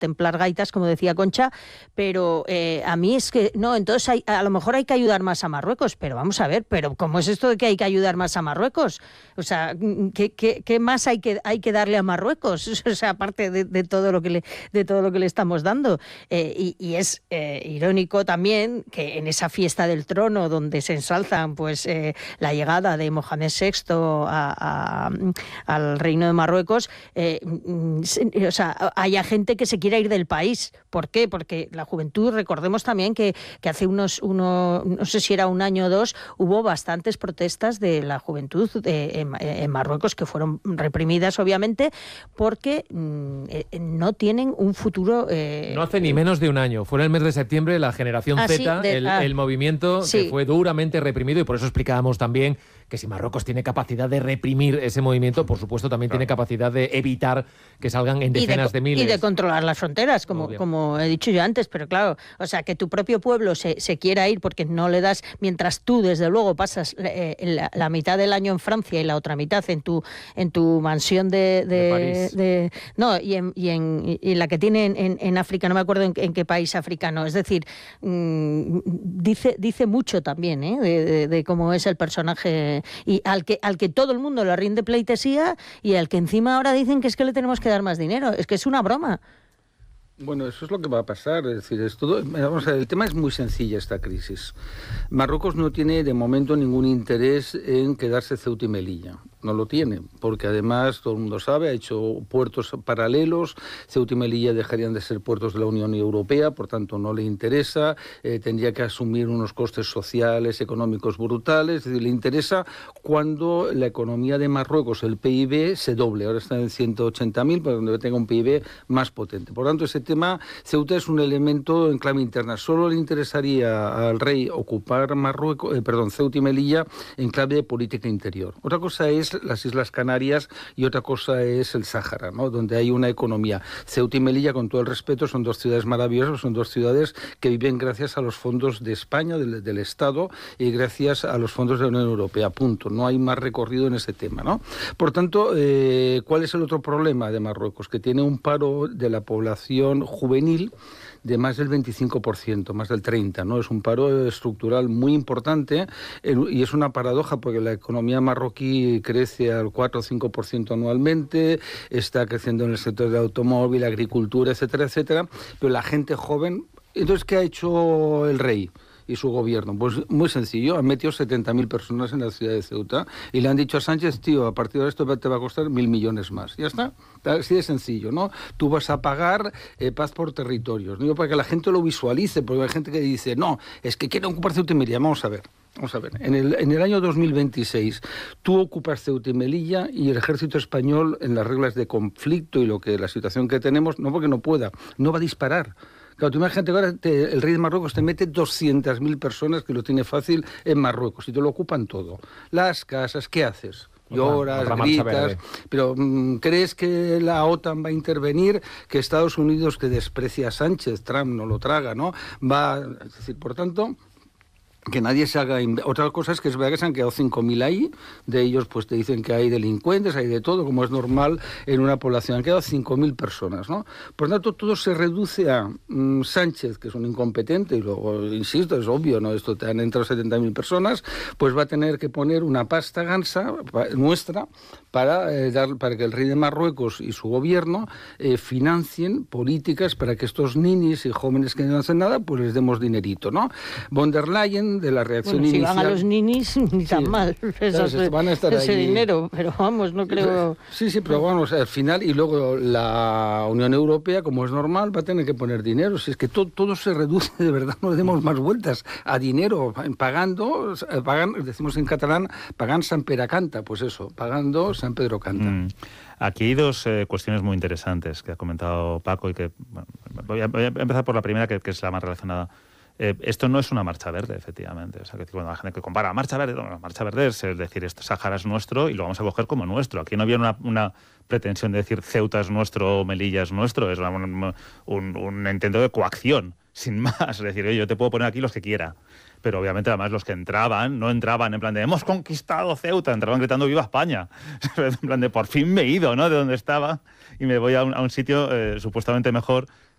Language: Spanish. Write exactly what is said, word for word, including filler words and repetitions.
templar gaitas, como decía Concha, pero eh, a mí es que, no, entonces hay, a lo mejor hay que ayudar más a Marruecos, pero vamos a ver, pero ¿cómo es esto de que hay que ayudar más a Marruecos? O sea, ¿qué, qué, qué más hay que, hay que darle a Marruecos? O sea, aparte de, de todo lo que le, de todo lo que le estamos dando. Eh, y, y es eh, irónico también que en esa fiesta del trono, donde se ensalzan pues eh, la llegada de Mohamed sexto a, a, al reino de Marruecos, eh, o sea, haya gente que se quiera ir del país. ¿Por qué? Porque la juventud, recordemos también que, que hace unos, uno, no sé si era un año o dos, hubo bastantes protestas de la juventud de, en, en Marruecos que fueron reprimidas, obviamente, porque mm, eh, no tienen un futuro... Eh, no hace ni menos de un año. Fue en el mes de septiembre la generación ah, Z, sí, de, el, ah, el movimiento sí. que fue duramente reprimido, y por eso explicábamos también que si Marruecos tiene capacidad de reprimir ese movimiento, por supuesto también claro. tiene capacidad de evitar que salgan en decenas de, de miles. Y de controlar las fronteras, como, como he dicho yo antes, pero claro, o sea, que tu propio pueblo se, se quiera ir porque no le das, mientras tú desde luego pasas eh, la, la mitad del año en Francia y la otra mitad en tu en tu mansión de... de, de París. De, no, y en, y, en, y la que tiene en, en, en África, no me acuerdo en, en qué país africano, es decir, mmm, dice, dice mucho también ¿eh? de, de, de cómo es el personaje y al que al que todo el mundo le rinde pleitesía y al que encima ahora dicen que es que le tenemos que dar más dinero. Es que es una broma. Bueno, eso es lo que va a pasar. Es decir, es todo, vamos a ver, el tema es muy sencilla, esta crisis. Marruecos no tiene de momento ningún interés en quedarse Ceuta y Melilla. No lo tiene, porque además todo el mundo sabe, ha hecho puertos paralelos. Ceuta y Melilla dejarían de ser puertos de la Unión Europea, por tanto no le interesa. Eh, tendría que asumir unos costes sociales, económicos brutales. Es decir, le interesa cuando la economía de Marruecos, el P I B, se doble. Ahora está en ciento ochenta mil, pero donde tenga un P I B más potente. Por tanto, ese tema, Ceuta es un elemento en clave interna. Solo le interesaría al rey ocupar Marruecos, eh, perdón, Ceuta y Melilla en clave de política interior. Otra cosa es las Islas Canarias y otra cosa es el Sáhara, ¿no? Donde hay una economía. Ceuta y Melilla, con todo el respeto, son dos ciudades maravillosas, son dos ciudades que viven gracias a los fondos de España, del, del Estado, y gracias a los fondos de la Unión Europea, punto. No hay más recorrido en ese tema, ¿no? Por tanto, eh, ¿cuál es el otro problema de Marruecos? Que tiene un paro de la población juvenil de más del veinticinco por ciento, más del treinta por ciento, ¿no? Es un paro estructural muy importante y es una paradoja porque la economía marroquí crece al cuatro o cinco por ciento anualmente, está creciendo en el sector de automóvil, agricultura, etcétera, etcétera, pero la gente joven... Entonces, ¿qué ha hecho el rey y su gobierno? Pues muy sencillo, han metido setenta mil personas en la ciudad de Ceuta y le han dicho a Sánchez, tío, a partir de esto te va a costar mil millones más. Ya está, así de sencillo, ¿no? Tú vas a pagar eh, paz por territorios, ¿no? Para que la gente lo visualice, porque hay gente que dice, no, es que quieren ocupar Ceuta y Melilla. Vamos a ver. Vamos a ver, en el, en el año dos mil veintiséis tú ocupas Ceuta y Melilla y el ejército español, en las reglas de conflicto y lo que la situación que tenemos, no porque no pueda, no va a disparar. Claro, tú imagínate que ahora te, el rey de Marruecos te mete doscientas mil personas que lo tiene fácil en Marruecos y te lo ocupan todo. Las casas, ¿qué haces? Lloras, otra, otra gritas, pero ¿crees que la OTAN va a intervenir? Que Estados Unidos, que desprecia a Sánchez, Trump no lo traga, ¿no? Va, es decir, por tanto... que nadie se haga... Otra cosa es que es verdad que se han quedado cinco mil ahí, de ellos pues te dicen que hay delincuentes, hay de todo, como es normal en una población. Han quedado cinco mil personas, ¿no? Por lo tanto, todo se reduce a um, Sánchez, que es un incompetente, y luego, insisto, es obvio, ¿no? Esto te han entrado setenta mil personas, pues va a tener que poner una pasta gansa pa, nuestra para, eh, dar, para que el rey de Marruecos y su gobierno eh, financien políticas para que estos ninis y jóvenes que no hacen nada, pues les demos dinerito, ¿no? Von der Leyen, de la reacción bueno, si inicial... Si van a los ninis, ni tan sí, mal, claro, ese, van a estar ese allí. dinero, pero vamos, no creo... Sí, sí, pero vamos, al final, y luego la Unión Europea, como es normal, va a tener que poner dinero. Si es que todo, todo se reduce, de verdad, no le demos más vueltas a dinero, pagando, pagan, decimos en catalán, pagan San Pere canta, pues eso, pagando San Pedro canta. Mm. Aquí hay dos eh, cuestiones muy interesantes que ha comentado Paco y que... Bueno, voy, a, voy a empezar por la primera, que, que es la más relacionada. Eh, esto no es una marcha verde, efectivamente. O sea, que cuando la gente que compara marcha verde, no, la marcha verde es decir, esto Sáhara es nuestro y lo vamos a coger como nuestro. Aquí no había una, una pretensión de decir Ceuta es nuestro, Melilla es nuestro. Es un, un, un intento de coacción, sin más. Es decir, oye, yo te puedo poner aquí los que quiera. Pero obviamente, además, los que entraban, no entraban en plan de hemos conquistado Ceuta, entraban gritando ¡Viva España! En plan de por fin me he ido, ¿no? De donde estaba y me voy a un, a un sitio eh, supuestamente mejor,